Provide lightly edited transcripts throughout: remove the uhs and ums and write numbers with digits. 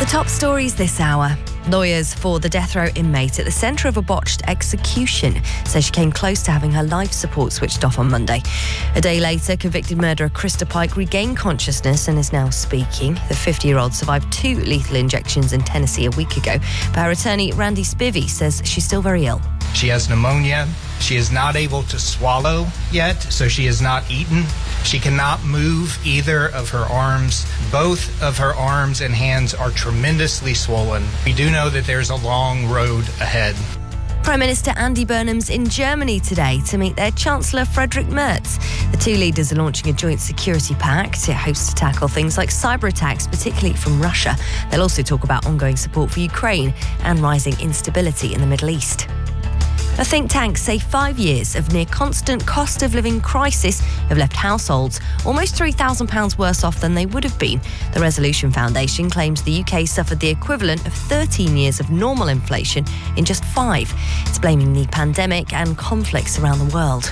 The top stories this hour. Lawyers for the death row inmate at the centre of a botched execution say she came close to having her life support switched off on Monday. A day later, convicted murderer Krista Pike regained consciousness and is now speaking. The 50-year-old survived 2 lethal injections in Tennessee a week ago, but her attorney Randy Spivey says she's still very ill. She has pneumonia. She is not able to swallow yet, so she has not eaten. She cannot move either of her arms. Both of her arms and hands are tremendously swollen. We do know that there's a long road ahead. Prime Minister Andy Burnham's in Germany today to meet their Chancellor Friedrich Merz. The two leaders are launching a joint security pact. It hopes to tackle things like cyber attacks, particularly from Russia. They'll also talk about ongoing support for Ukraine and rising instability in the Middle East. A think tank say 5 years of near constant cost of living crisis have left households almost £3,000 worse off than they would have been. The Resolution Foundation claims the UK suffered the equivalent of 13 years of normal inflation in just 5. It's blaming the pandemic and conflicts around the world.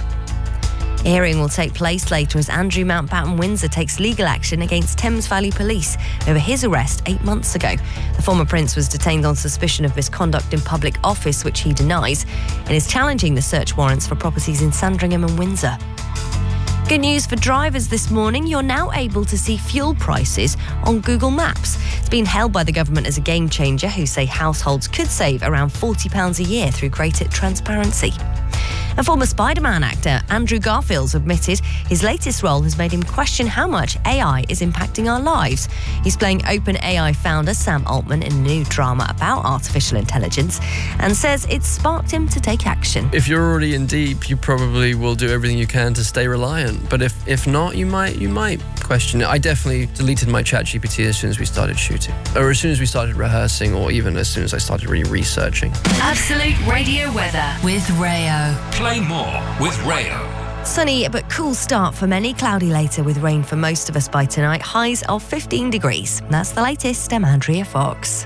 A hearing will take place later as Andrew Mountbatten Windsor takes legal action against Thames Valley Police over his arrest 8 months ago. The former prince was detained on suspicion of misconduct in public office, which he denies, and is challenging the search warrants for properties in Sandringham and Windsor. Good news for drivers this morning. You're now able to see fuel prices on Google Maps. It's been hailed by the government as a game changer, who say households could save around £40 a year through greater transparency. And former Spider-Man actor Andrew Garfield's admitted his latest role has made him question how much AI is impacting our lives. He's playing OpenAI founder Sam Altman in a new drama about artificial intelligence and says it's sparked him to take action. If you're already in deep, you probably will do everything you can to stay reliant. But if not, you might question it. I definitely deleted my ChatGPT as soon as we started shooting, or as soon as we started rehearsing, or even as soon as I started researching. Absolute Radio weather with Rayo. Play more with Rayo. Sunny but cool start for many. Cloudy later with rain for most of us by tonight. Highs of 15 degrees. That's the latest. I'm Andrea Fox.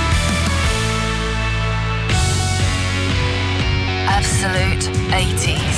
Absolute 80s.